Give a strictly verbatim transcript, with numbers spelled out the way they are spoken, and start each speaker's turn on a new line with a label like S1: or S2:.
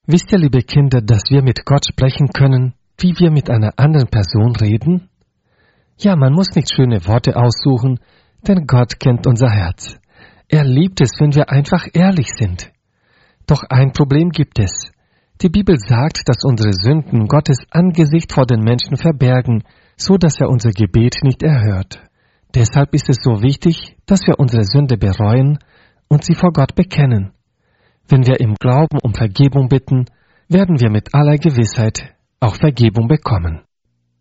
S1: Wisst ihr, liebe Kinder, dass wir mit Gott sprechen können, wie wir mit einer anderen Person reden? Ja, man muss nicht schöne Worte aussuchen, denn Gott kennt unser Herz. Er liebt es, wenn wir einfach ehrlich sind. Doch ein Problem gibt es. Die Bibel sagt, dass unsere Sünden Gottes Angesicht vor den Menschen verbergen, so dass er unser Gebet nicht erhört. Deshalb ist es so wichtig, dass wir unsere Sünde bereuen und sie vor Gott bekennen. Wenn wir im Glauben um Vergebung bitten, werden wir mit aller Gewissheit auch Vergebung bekommen.